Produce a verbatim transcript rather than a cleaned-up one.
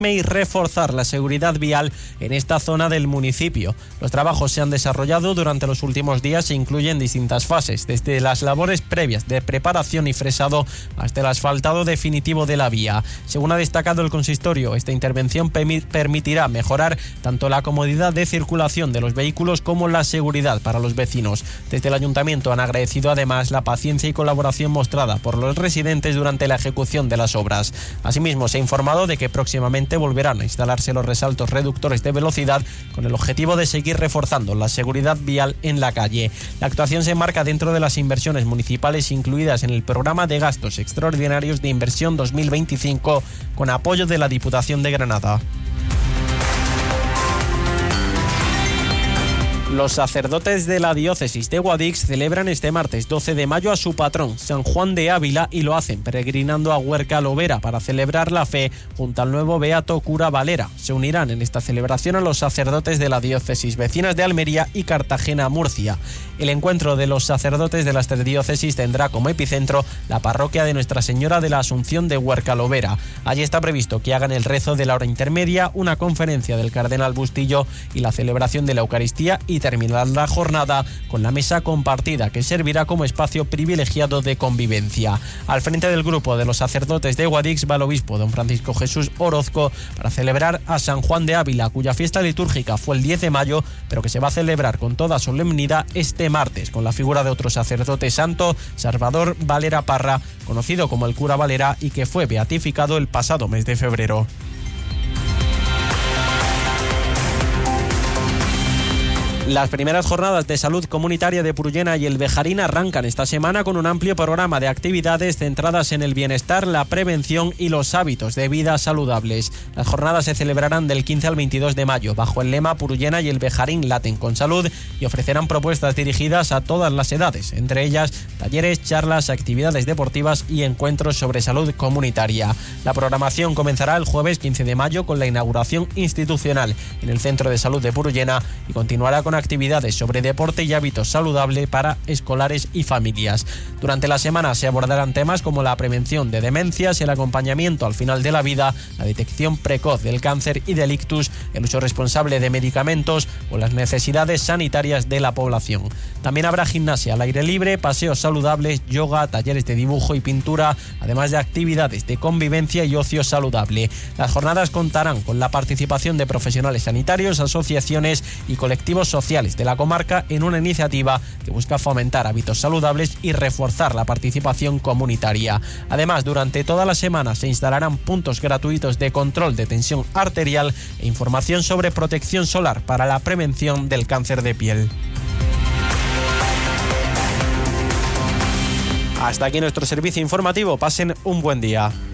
y reforzar la seguridad vial en esta zona del municipio. Los trabajos se han desarrollado durante los últimos días e incluyen distintas fases, desde las labores previas de preparación y fresado hasta el asfaltado definitivo de la vía. Según ha destacado el consistorio, esta intervención permitirá mejorar tanto la comodidad de circulación de los vehículos como la seguridad para los vecinos. Desde el ayuntamiento han agradecido además la paciencia y colaboración mostrada por los residentes durante la ejecución de las obras. Asimismo, se ha informado de que próximamente volverán a instalarse los resaltos reductores de velocidad con el objetivo de seguir reforzando la seguridad vial en la calle. La actuación se enmarca dentro de las inversiones municipales incluidas en el programa de gastos extraordinarios de inversión dos mil veinticinco con apoyo de la Diputación de Granada. Los sacerdotes de la diócesis de Guadix celebran este martes doce de mayo a su patrón, San Juan de Ávila, y lo hacen peregrinando a Huerca Lovera para celebrar la fe junto al nuevo beato cura Valera. Se unirán en esta celebración a los sacerdotes de la diócesis vecinas de Almería y Cartagena-Murcia. El encuentro de los sacerdotes de las tres diócesis tendrá como epicentro la parroquia de Nuestra Señora de la Asunción de Huerca Lovera. Allí está previsto que hagan el rezo de la hora intermedia, una conferencia del cardenal Bustillo y la celebración de la Eucaristía, y terminar la jornada con la mesa compartida, que servirá como espacio privilegiado de convivencia. Al frente del grupo de los sacerdotes de Guadix va el obispo don Francisco Jesús Orozco para celebrar a San Juan de Ávila, cuya fiesta litúrgica fue el diez de mayo, pero que se va a celebrar con toda solemnidad este martes, con la figura de otro sacerdote santo, Salvador Valera Parra, conocido como el cura Valera, y que fue beatificado el pasado mes de febrero. Las primeras jornadas de salud comunitaria de Prullena y el Bejarín arrancan esta semana con un amplio programa de actividades centradas en el bienestar, la prevención y los hábitos de vida saludables. Las jornadas se celebrarán del quince al veintidós de mayo bajo el lema Prullena y el Bejarín laten con salud, y ofrecerán propuestas dirigidas a todas las edades, entre ellas talleres, charlas, actividades deportivas y encuentros sobre salud comunitaria. La programación comenzará el jueves quince de mayo con la inauguración institucional en el Centro de Salud de Prullena y continuará con actividades sobre deporte y hábitos saludables para escolares y familias. Durante la semana se abordarán temas como la prevención de demencias, el acompañamiento al final de la vida, la detección precoz del cáncer y del ictus, el uso responsable de medicamentos o las necesidades sanitarias de la población. También habrá gimnasia al aire libre, paseos saludables, yoga, talleres de dibujo y pintura, además de actividades de convivencia y ocio saludable. Las jornadas contarán con la participación de profesionales sanitarios, asociaciones y colectivos sociales de la comarca en una iniciativa que busca fomentar hábitos saludables y reforzar la participación comunitaria. Además, durante toda la semana se instalarán puntos gratuitos de control de tensión arterial e información sobre protección solar para la prevención del cáncer de piel. Hasta aquí nuestro servicio informativo. Pasen un buen día.